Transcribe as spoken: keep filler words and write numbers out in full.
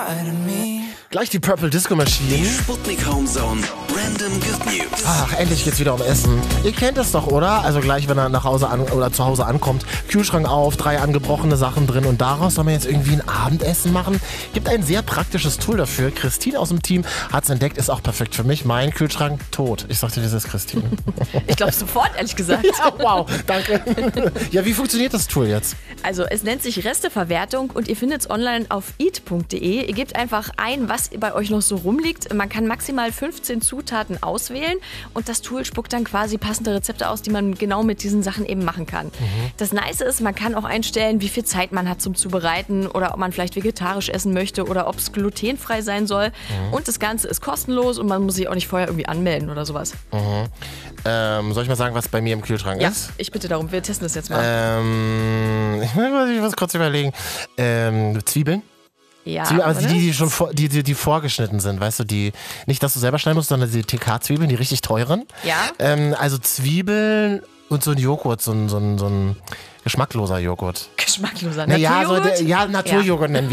Gleich die Purple Disco Machine. Die Sputnik Homezone Random Good News. Ach, endlich geht's wieder um Essen. Ihr kennt es doch, oder? Also gleich, wenn er nach Hause an, oder zu Hause ankommt, Kühlschrank auf, drei angebrochene Sachen drin und daraus soll man jetzt irgendwie ein Abendessen machen. Gibt ein sehr praktisches Tool dafür. Christine aus dem Team hat's entdeckt, ist auch perfekt für mich. Mein Kühlschrank tot. Ich sag dir, das ist Christine. Ich glaube sofort, ehrlich gesagt. Ja, wow, danke. Ja, wie funktioniert das Tool jetzt? Also es nennt sich Resteverwertung und ihr findet es online auf eat punkt de. Ihr gebt einfach ein, was bei euch noch so rumliegt. Man kann maximal fünfzehn Zutaten auswählen und das Tool spuckt dann quasi passende Rezepte aus, die man genau mit diesen Sachen eben machen kann. Mhm. Das Nice ist, man kann auch einstellen, wie viel Zeit man hat zum Zubereiten oder ob man vielleicht vegetarisch essen möchte oder ob es glutenfrei sein soll. Mhm. Und das Ganze ist kostenlos und man muss sich auch nicht vorher irgendwie anmelden oder sowas. Mhm. Ähm, soll ich mal sagen, was bei mir im Kühlschrank ja, ist? Ja, ich bitte darum. Wir testen das jetzt mal. Ähm, ich muss kurz überlegen. Ähm, Zwiebeln? Ja, Zwiebeln, aber die, die schon vor, die, die, die vorgeschnitten sind, weißt du, die nicht, dass du selber schneiden musst, sondern die T K-Zwiebeln, die richtig teuren. Ja. Ähm, also Zwiebeln und so ein Joghurt, so ein, so ein, so ein geschmackloser Joghurt. Geschmackloser Naja, Naturjoghurt? so, ja, Naturjoghurt ja. nennen wir